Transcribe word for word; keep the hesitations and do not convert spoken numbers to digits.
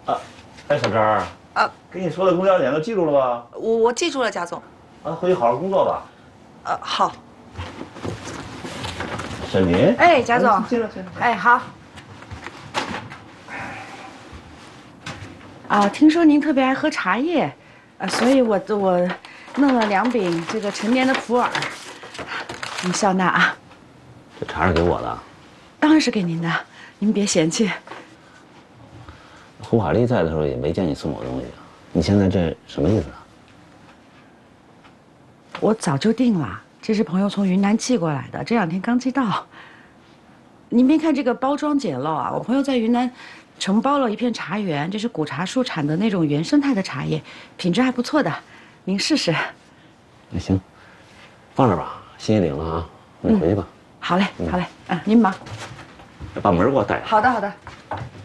啊，哎，小张啊，跟你说的公交点都记住了吧？ 我我记住了，贾总。 啊，回去好好工作吧。 呃，好。 小宁。 哎，贾总。 进来，进来。 哎，好。啊，听说您特别爱喝茶叶，啊，所以我我弄了两饼这个陈年的普洱，您笑纳啊。 这茶是给我的。 当然是给您的，您别嫌弃。 胡海丽在的时候也没见你送我东西啊，你现在这什么意思啊？ 我早就定了，这是朋友从云南寄过来的，这两天刚寄到。您别看这个包装简陋啊，我朋友在云南承包了一片茶园，这是古茶树产的那种原生态的茶叶，品质还不错的，您试试。 那行，放这吧，心也领了啊，你回去吧。 好嘞，好嘞，嗯，您忙。 把门给我带上。 好的，好的。